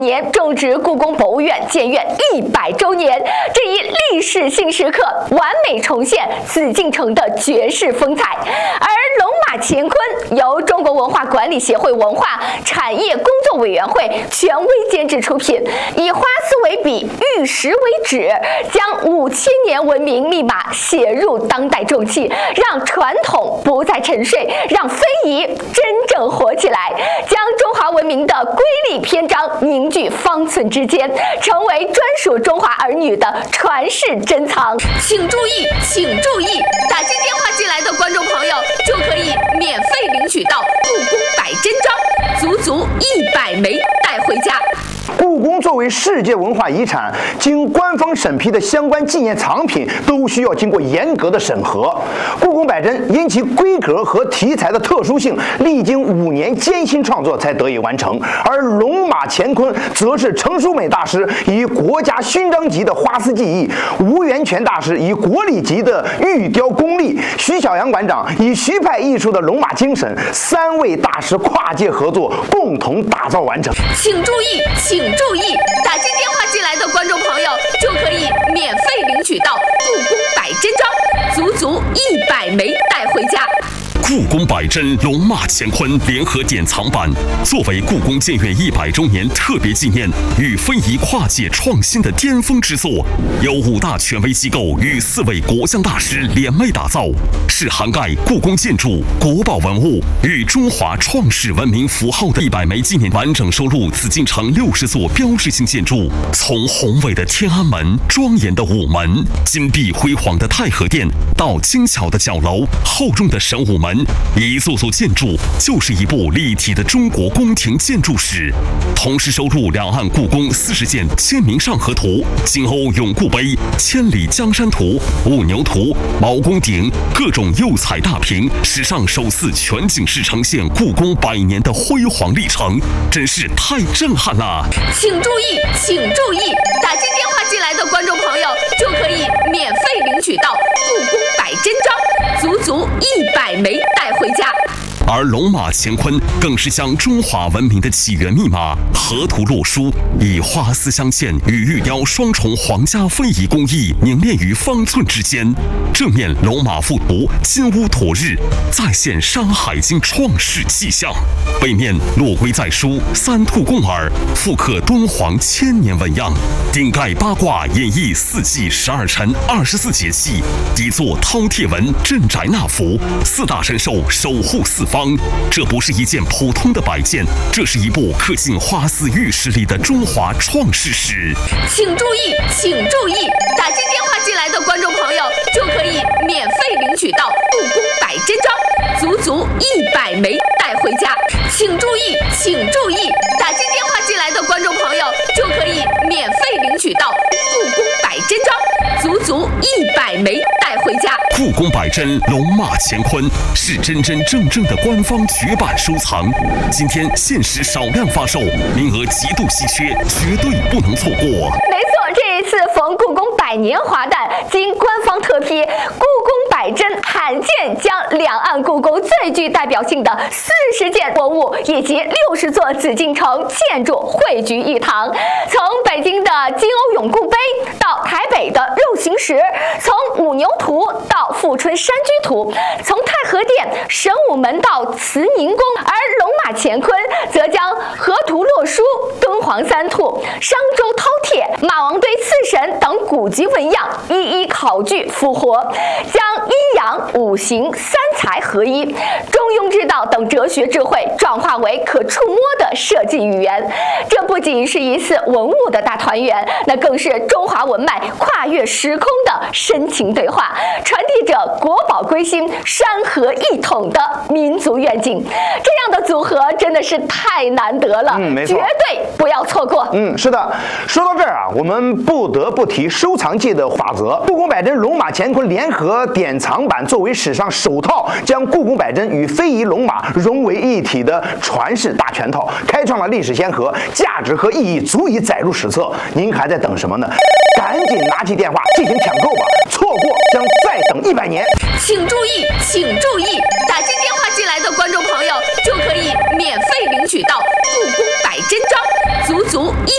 年正值故宫博物院建院100周年，这一历史性时刻完美重现紫禁城的绝世风采。而龙马乾坤由中国文化管理协会文化产业工作委员会权威监制出品，以花丝为笔，玉石为纸，将5000年文明密码写入当代重器，让传统不再沉睡，让非遗真正活起来，将中华文明的瑰丽篇章凝聚方寸之间，成为专属中华儿女的传世珍藏。请注意，请注意，打进电话进来的观众朋友就可以免费领取到故宫百珍装，足足100枚带回家。 故宫作为世界文化遗产，经官方审批的相关纪念藏品都需要经过严格的审核。故宫百珍因其规格和题材的特殊性，历经5年艰辛创作才得以完成。而龙马乾坤则是程淑美大师以国家勋章级的花丝技艺，吴元泉大师以国礼级的玉雕功力，徐小阳馆长以徐派艺术的龙马精神，3位大师跨界合作，共同打造完成。 请注意，请注意，打进电话进来的观众朋友就可以免费领取到故宫百珍装，足足100枚带回家。 故宫百珍龙马乾坤联合典藏版，作为故宫建院100周年特别纪念与非遗跨界创新的巅峰之作，由5大权威机构与4位国香大师联袂打造，是涵盖故宫建筑、国宝文物与中华创世文明符号的100枚纪念，完整收录紫禁城60座标志性建筑，从宏伟的天安门、庄严的午门、金碧辉煌的太和殿，到精巧的角楼、厚重的神武门，一座座建筑就是一部立体的中国宫廷建筑史。同时收录两岸故宫40件签名上河图、金瓯永固碑、千里江山图、雾牛图、毛公鼎各种釉彩大屏，史上首次全景式呈现故宫100年的辉煌历程，真是太震撼了。 请注意，请注意，打进电话进来的观众朋友就可以免费领取到故宫百珍装，足足100枚带回家。 而龙马乾坤更是将中华文明的起源密码河图洛书，以花丝镶嵌与玉雕双重皇家非遗工艺凝练于方寸之间。正面龙马附图金乌妥日，再现《山海经》创世气象；背面落龟在书3兔共耳，复刻敦煌1000年纹样；顶盖八卦演绎4季12辰24节气；底座饕餮纹镇宅纳福，4大神兽守护4方。这不是一件普通的摆件，这是一部刻进花丝玉石里的中华创世史。 请注意，请注意，打进电话进来的观众朋友就可以免费领取到故宫百珍装，足足100枚带回家。请注意，请注意，打进电话进来的观众朋友就可以免费领取到故宫百珍装，足足100枚带回家。 故宫百珍龙马乾坤是真真正正的官方绝版收藏，今天限时少量发售，名额极度稀缺，绝对不能错过。 没错，这一次逢故宫100年华诞，经官方特批，故宫百珍罕见将两岸故宫最具代表性的40件文物以及60座紫禁城建筑汇聚一堂，从北京的金瓯永固碑到台北的肉形石，从五牛图到富春山居图，从太和殿、神武门到慈宁宫，而龙马乾坤则将河图洛书、敦煌3兔、商周饕餮、马王堆4神等古籍纹样一一考据复活，将阴阳五行3才合一、中庸之道等哲学智慧转化为可触摸的设计语言。这不仅是一次文物的大团圆，那更是中华文脉跨越时空的深情对话，传递着国宝归心、山河一统的民族愿景。这样的组合真的是太难得了， 没错， 绝对不要错过。 是的。说到这儿啊，我们不得不提收藏界的法则。故宫百珍龙马乾坤联合典藏版作为史上首套将故宫百珍与非遗龙马融为一体的传世大全套，开创了历史先河，价值和意义足以载入史册。您还在等什么呢？赶紧拿起电话进行抢购吧，错过将再等100年。 请注意，请注意，打进电话进来的观众朋友就可以免费领取到故宫百珍装，足足